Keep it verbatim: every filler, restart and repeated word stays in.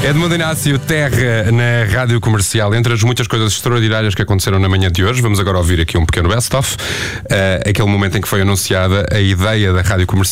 Edmundo Inácio, Terra na Rádio Comercial. Entre as muitas coisas extraordinárias que aconteceram na manhã de hoje, vamos agora ouvir aqui um pequeno best-of. Uh, aquele momento em que foi anunciada a ideia da Rádio Comercial